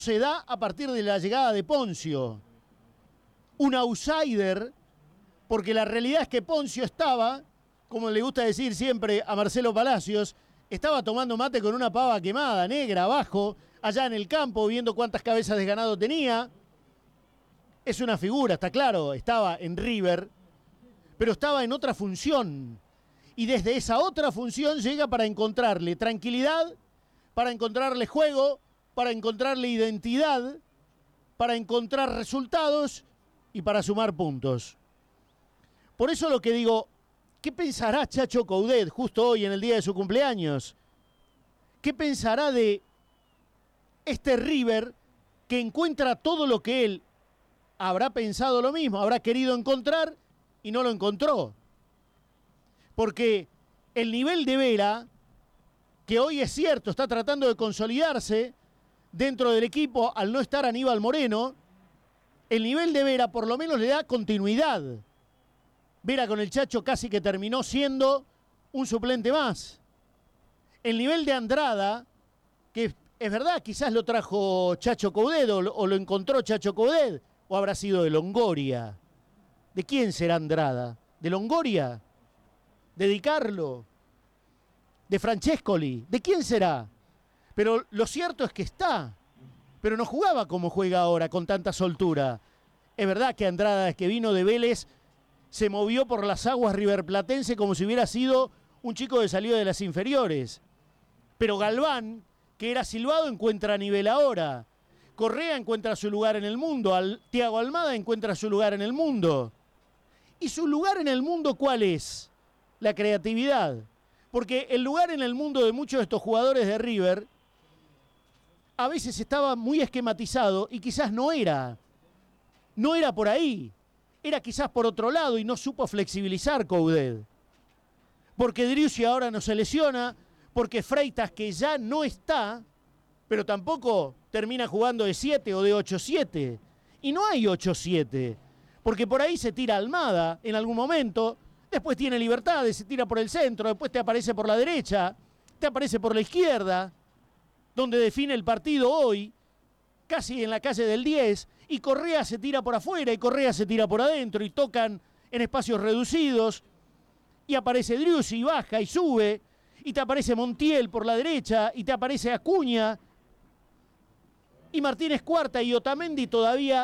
se da a partir de la llegada de Ponzio. Un outsider, porque la realidad es que Ponzio estaba, como le gusta decir siempre a Marcelo Palacios, estaba tomando mate con una pava quemada, negra, abajo, allá en el campo, viendo cuántas cabezas de ganado tenía. Es una figura, está claro, estaba en River, pero estaba en otra función. Y desde esa otra función llega para encontrarle tranquilidad, para encontrarle juego, para encontrarle identidad, para encontrar resultados y para sumar puntos. Por eso lo que digo, ¿qué pensará Chacho Coudet justo hoy en el día de su cumpleaños? ¿Qué pensará de este River que encuentra todo lo que él habrá pensado lo mismo, habrá querido encontrar y no lo encontró? Porque el nivel de Vera, que hoy es cierto, está tratando de consolidarse dentro del equipo al no estar Aníbal Moreno, el nivel de Vera por lo menos le da continuidad. Vera con el Chacho casi que terminó siendo un suplente más. El nivel de Andrada, que es verdad, quizás lo trajo Chacho Coudet o lo encontró Chacho Coudet, o habrá sido de Longoria. ¿De quién será Andrada? ¿De Longoria? ¿De Di Carlo? ¿De Francescoli? ¿De quién será? Pero lo cierto es que está, pero no jugaba como juega ahora, con tanta soltura. Es verdad que Andrada, es que vino de Vélez, se movió por las aguas riverplatense como si hubiera sido un chico que salió de las inferiores. Pero Galván, que era silbado, encuentra nivel ahora. Correa encuentra su lugar en el mundo. Thiago Almada encuentra su lugar en el mundo. ¿Y su lugar en el mundo cuál es? La creatividad. Porque el lugar en el mundo de muchos de estos jugadores de River a veces estaba muy esquematizado y quizás no era por ahí, era quizás por otro lado y no supo flexibilizar Coudet. Porque Driussi ahora no se lesiona, porque Freitas, que ya no está, pero tampoco termina jugando de 7 o de 8-7. Y no hay 8-7, porque por ahí se tira Almada en algún momento, después tiene Libertad, se tira por el centro, después te aparece por la derecha, te aparece por la izquierda, donde define el partido hoy, casi en la calle del 10, y Correa se tira por afuera y Correa se tira por adentro y tocan en espacios reducidos, y aparece Driussi y baja y sube, y te aparece Montiel por la derecha, y te aparece Acuña, y Martínez Cuarta y Otamendi todavía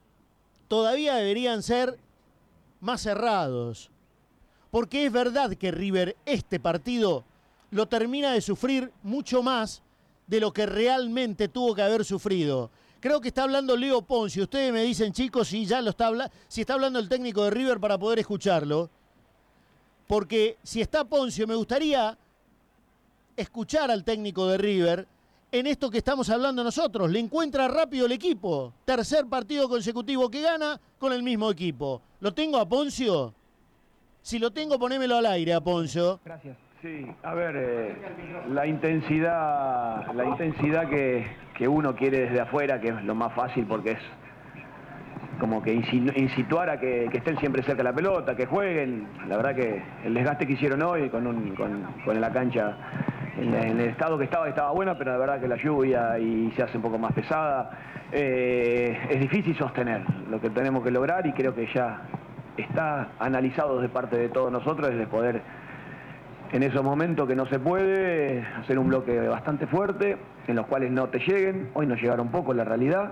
deberían ser más cerrados. Porque es verdad que River este partido lo termina de sufrir mucho más de lo que realmente tuvo que haber sufrido. Creo que está hablando Leo Ponzio. Ustedes me dicen, chicos, si ya si está hablando el técnico de River para poder escucharlo. Porque si está Ponzio, me gustaría escuchar al técnico de River en esto que estamos hablando nosotros. Le encuentra rápido el equipo. Tercer partido consecutivo que gana con el mismo equipo. ¿Lo tengo a Ponzio? Si lo tengo, ponémelo al aire a Ponzio. Gracias. Sí, a ver, la intensidad que uno quiere desde afuera, que es lo más fácil porque es como que incituar a que estén siempre cerca de la pelota, que jueguen. La verdad que el desgaste que hicieron hoy con la cancha en el estado que estaba buena, pero la verdad que la lluvia y se hace un poco más pesada. Es difícil sostener lo que tenemos que lograr y creo que ya está analizado de parte de todos nosotros desde poder, en esos momentos que no se puede, hacer un bloque bastante fuerte, en los cuales no te lleguen. Hoy nos llegaron poco, la realidad.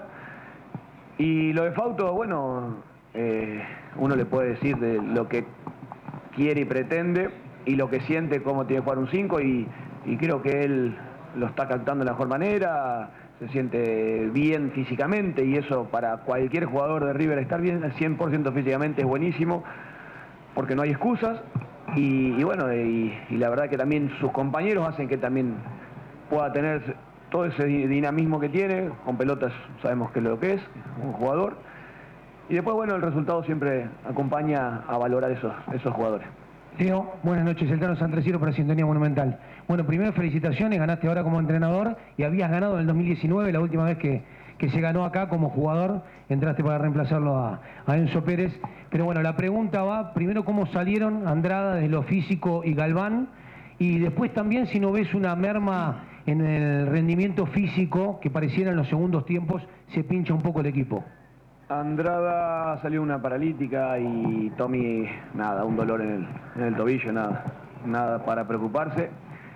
Y lo de Fausto, bueno, uno le puede decir de lo que quiere y pretende, y lo que siente, cómo tiene que jugar un 5, y creo que él lo está captando de la mejor manera, se siente bien físicamente, y eso para cualquier jugador de River estar bien al 100% físicamente es buenísimo, porque no hay excusas. Y bueno, y la verdad que también sus compañeros hacen que también pueda tener todo ese dinamismo que tiene, con pelotas sabemos que es lo que es, un jugador. Y después, bueno, el resultado siempre acompaña a valorar esos jugadores. Leo, buenas noches, el Tano Santreciero para Sintonía Monumental. Bueno, primero felicitaciones, ganaste ahora como entrenador y habías ganado en el 2019, la última vez que se ganó acá como jugador, entraste para reemplazarlo a Enzo Pérez. Pero bueno, la pregunta va, primero, ¿cómo salieron Andrada de lo físico y Galván? Y después también si no ves una merma en el rendimiento físico, que pareciera en los segundos tiempos se pincha un poco el equipo? Andrada salió una paralítica y Tommy, nada, un dolor en el tobillo, nada para preocuparse.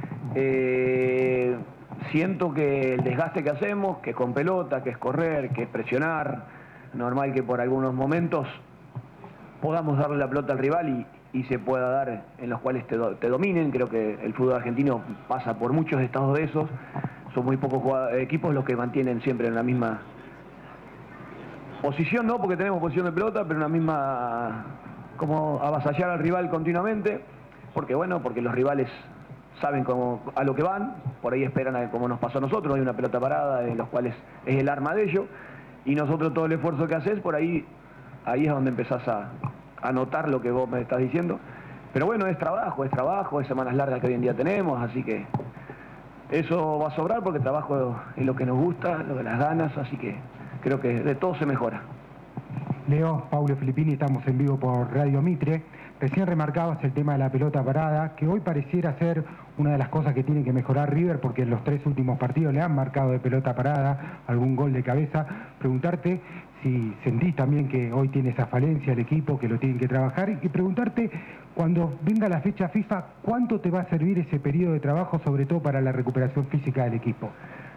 Siento que el desgaste que hacemos, que es con pelota, que es correr, que es presionar, normal que por algunos momentos podamos darle la pelota al rival y se pueda dar en los cuales te dominen. Creo que el fútbol argentino pasa por muchos estados de esos. Son muy pocos equipos los que mantienen siempre en la misma posición, no porque tenemos posición de pelota, pero en la misma, como avasallar al rival continuamente, porque los rivales saben a lo que van, por ahí esperan como nos pasó a nosotros, hay una pelota parada en los cuales es el arma de ellos, y nosotros todo el esfuerzo que haces, por ahí es donde empezás a notar lo que vos me estás diciendo. Pero bueno, es trabajo, es semanas largas que hoy en día tenemos, así que eso va a sobrar porque el trabajo es lo que nos gusta, lo de las ganas, así que creo que de todo se mejora. Leo, Paulo Filippini, estamos en vivo por Radio Mitre. Recién remarcabas el tema de la pelota parada, que hoy pareciera ser una de las cosas que tiene que mejorar River, porque en los 3 últimos partidos le han marcado de pelota parada, algún gol de cabeza. Preguntarte si sentís también que hoy tiene esa falencia el equipo, que lo tienen que trabajar, y preguntarte, cuando venga la fecha FIFA, ¿cuánto te va a servir ese periodo de trabajo, sobre todo para la recuperación física del equipo?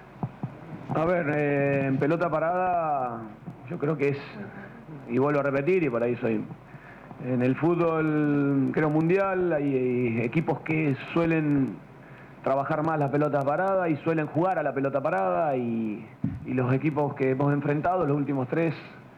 A ver, en pelota parada yo creo que es, y vuelvo a repetir, y por ahí soy, en el fútbol creo mundial hay equipos que suelen trabajar más la pelota parada y suelen jugar a la pelota parada, y los equipos que hemos enfrentado, los últimos 3,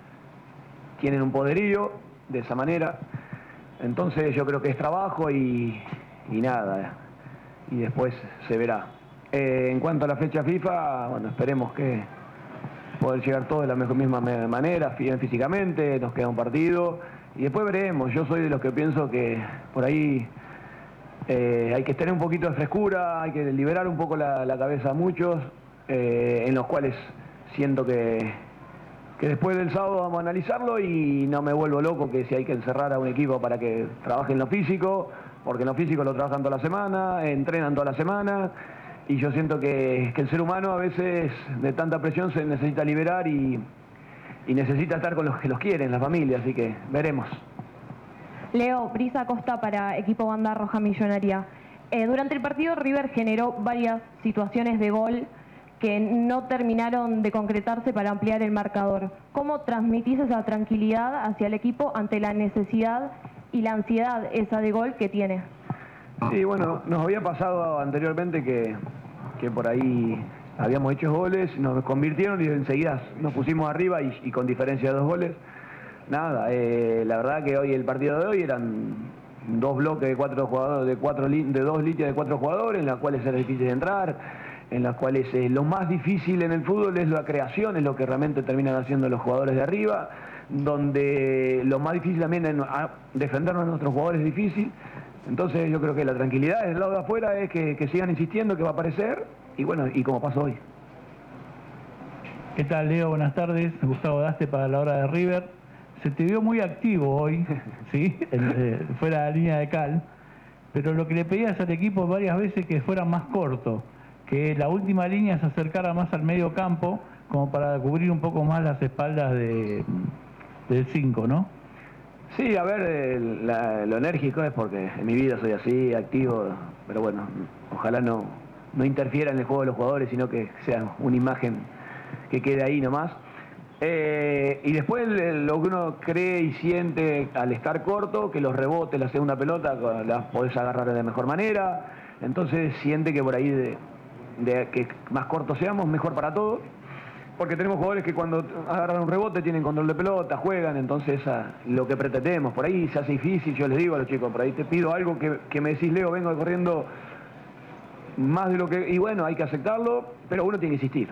tienen un poderío de esa manera. Entonces yo creo que es trabajo y nada, y después se verá. En cuanto a la fecha FIFA, bueno, esperemos que poder llegar todos de la misma manera, bien físicamente, nos queda un partido y después veremos. Yo soy de los que pienso que por ahí hay que tener un poquito de frescura, hay que liberar un poco la cabeza a muchos, en los cuales siento que después del sábado vamos a analizarlo y no me vuelvo loco que si hay que encerrar a un equipo para que trabaje en lo físico, porque en lo físico lo trabajan toda la semana, entrenan toda la semana. Y yo siento que el ser humano a veces de tanta presión se necesita liberar y necesita estar con los que los quieren, la familia, así que veremos. Leo, Brisa Costa para Equipo Banda Roja Millonaria. Durante el partido River generó varias situaciones de gol que no terminaron de concretarse para ampliar el marcador. ¿Cómo transmitís esa tranquilidad hacia el equipo ante la necesidad y la ansiedad esa de gol que tiene? Sí, bueno, nos había pasado anteriormente que por ahí habíamos hecho goles, nos convirtieron y enseguida nos pusimos arriba y con diferencia de 2 goles. Nada, la verdad que hoy el partido de hoy eran 2 bloques de 4 jugadores, de 2 líneas de 4 jugadores, en las cuales era difícil de entrar, en las cuales lo más difícil en el fútbol es la creación, es lo que realmente terminan haciendo los jugadores de arriba, donde lo más difícil también es defendernos a nuestros jugadores es difícil. Entonces yo creo que la tranquilidad del lado de afuera es que sigan insistiendo que va a aparecer y bueno, y como pasó hoy. ¿Qué tal, Leo? Buenas tardes. Gustavo Daste para la hora de River. Se te vio muy activo hoy, ¿sí? Fuera de la línea de cal, pero lo que le pedías al equipo varias veces que fuera más corto, que la última línea se acercara más al medio campo, como para cubrir un poco más las espaldas del 5, ¿no? Sí, a ver, lo enérgico es porque en mi vida soy así, activo, pero bueno, ojalá no interfiera en el juego de los jugadores, sino que sea una imagen que quede ahí nomás. Y después lo que uno cree y siente al estar corto, que los rebotes, la segunda pelota, las podés agarrar de mejor manera, entonces siente que por ahí de que más cortos seamos, mejor para todos. Porque tenemos jugadores que cuando agarran un rebote tienen control de pelota, juegan, entonces lo que pretendemos. Por ahí se hace difícil, yo les digo a los chicos, por ahí te pido algo que me decís, Leo, vengo corriendo más de lo que... Y bueno, hay que aceptarlo, pero uno tiene que insistir.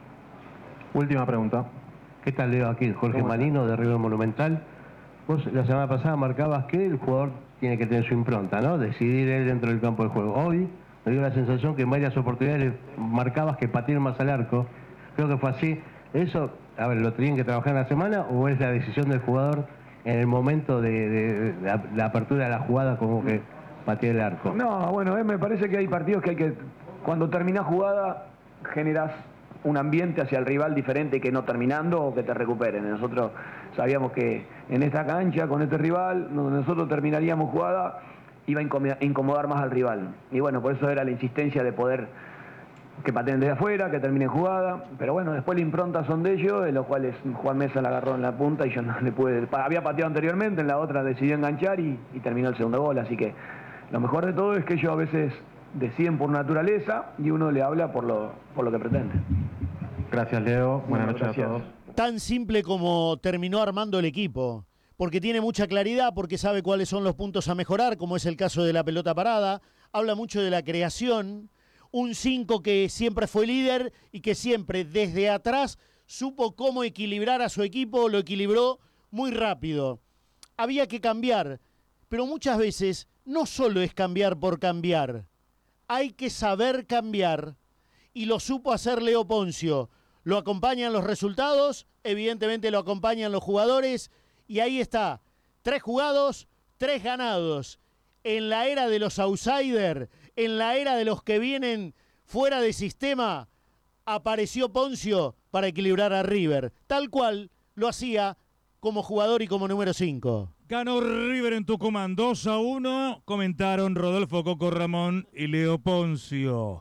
Última pregunta. ¿Qué tal, Leo? Aquí Jorge Marino de River Monumental. Vos la semana pasada marcabas que el jugador tiene que tener su impronta, ¿no? Decidir él dentro del campo de juego. Hoy me dio la sensación que en varias oportunidades marcabas que patear más al arco. Creo que fue así. ¿Eso, a ver, lo tienen que trabajar en la semana o es la decisión del jugador en el momento de la apertura de la jugada como que patear el arco? No, bueno, me parece que hay partidos que hay que cuando terminás jugada generás un ambiente hacia el rival diferente que no terminando o que te recuperen. Nosotros sabíamos que en esta cancha, con este rival, donde nosotros terminaríamos jugada, iba a incomodar más al rival. Y bueno, por eso era la insistencia de poder que pateen desde afuera, que terminen jugada. Pero bueno, después la impronta son de ellos, de los cuales Juan Mesa la agarró en la punta y yo no le pude. Había pateado anteriormente, en la otra decidió enganchar y terminó el segundo gol. Así que lo mejor de todo es que ellos a veces deciden por naturaleza y uno le habla por lo que pretende. Gracias, Leo. Buenas noches gracias a todos. Tan simple como terminó armando el equipo, porque tiene mucha claridad, porque sabe cuáles son los puntos a mejorar, como es el caso de la pelota parada. Habla mucho de la creación. Un 5 que siempre fue líder y que siempre desde atrás supo cómo equilibrar a su equipo, lo equilibró muy rápido. Había que cambiar, pero muchas veces no solo es cambiar por cambiar. Hay que saber cambiar y lo supo hacer Leo Ponzio. Lo acompañan los resultados, evidentemente lo acompañan los jugadores y ahí está, 3 jugados, 3 ganados. En la era de los outsiders, en la era de los que vienen fuera de sistema, apareció Ponzio para equilibrar a River, tal cual lo hacía como jugador y como número 5. Ganó River en Tucumán 2-1, comentaron Rodolfo Coco Ramón y Leo Ponzio.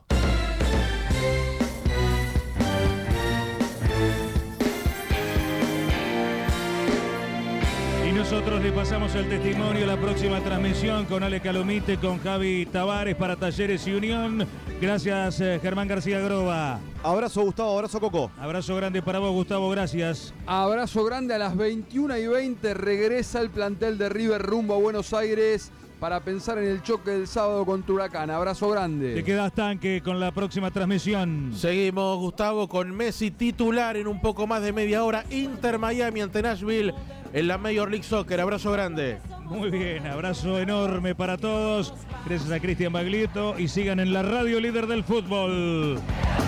Y nosotros le pasamos el testimonio a la próxima transmisión con Ale Calomite, con Javi Tavares para Talleres y Unión. Gracias, Germán García Groba. Abrazo, Gustavo, abrazo, Coco. Abrazo grande para vos, Gustavo, gracias. Abrazo grande. A las 21:20 regresa el plantel de River rumbo a Buenos Aires para pensar en el choque del sábado contra Huracán. Abrazo grande. Te quedas tanque con la próxima transmisión. Seguimos, Gustavo, con Messi titular en un poco más de media hora. Inter Miami ante Nashville en la Major League Soccer. Abrazo grande. Muy bien, abrazo enorme para todos. Gracias a Cristian Baglietto y sigan en la radio líder del fútbol.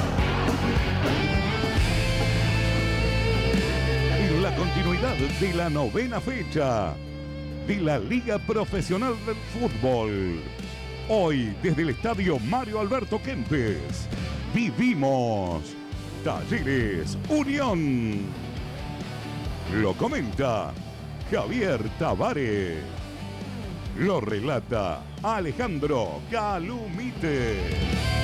En la continuidad de la 9ª fecha de la Liga Profesional del Fútbol. Hoy, desde el estadio Mario Alberto Kempes, vivimos Talleres Unión. Lo comenta Javier Tavares. Lo relata Alejandro Calumite.